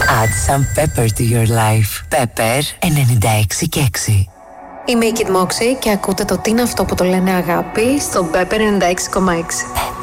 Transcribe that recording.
Add some pepper to your life. Pepper 96,6. Είμαι η Kid Moxie και ακούτε το τι είναι αυτό που το λένε αγάπη στο Pepper 96,6.